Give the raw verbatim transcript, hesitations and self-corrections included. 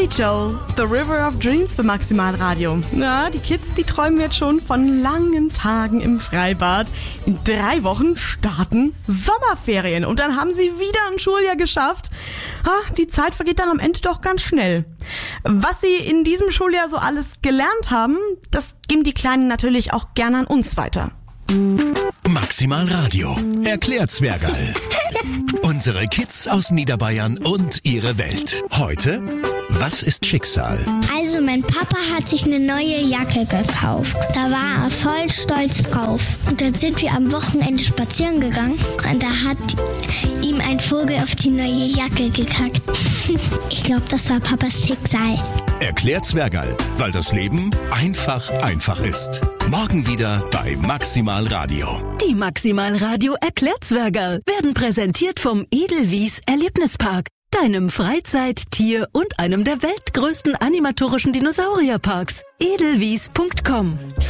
Billy Joel, The River of Dreams bei Maximalradio. Ja, die Kids, die träumen jetzt schon von langen Tagen im Freibad. In drei Wochen starten Sommerferien und dann haben sie wieder ein Schuljahr geschafft. Ah, die Zeit vergeht dann am Ende doch ganz schnell. Was sie in diesem Schuljahr so alles gelernt haben, das geben die Kleinen natürlich auch gerne an uns weiter. Maximalradio erklärt Zwergerl. Unsere Kids aus Niederbayern und ihre Welt. Heute, was ist Schicksal? Also mein Papa hat sich eine neue Jacke gekauft. Da war er voll stolz drauf. Und dann sind wir am Wochenende spazieren gegangen und da hat ihm ein Vogel auf die neue Jacke gekackt. Ich glaube, das war Papas Schicksal. Erklärt Zwergerl, weil das Leben einfach einfach ist. Morgen wieder bei Maximalradio. Die Maximalradio Erklärzwergerl werden präsentiert vom Edelwies Erlebnispark, deinem Freizeit-, Tier- und einem der weltgrößten animatorischen Dinosaurierparks. edelwies punkt com